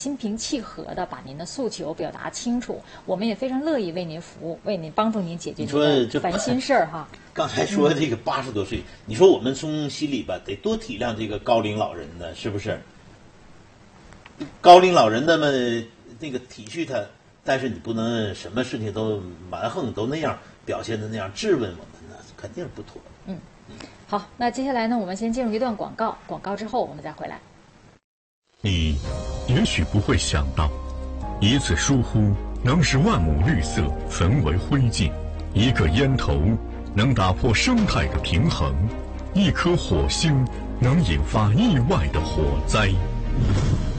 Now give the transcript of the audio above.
心平气和的把您的诉求表达清楚，我们也非常乐意为您服务，为您帮助您解决您的烦心事儿哈。 刚才说这个80多岁，你说我们从心里吧得多体谅这个高龄老人呢，是不是？高龄老人那么那个体恤他，但是你不能什么事情都蛮横，都那样表现的那样质问我们，那肯定不妥。 好，那接下来呢，我们先进入一段广告，广告之后我们再回来。 你也许不会想到，一次疏忽能使万亩绿色焚为灰烬，一个烟头能打破生态的平衡，一颗火星能引发意外的火灾。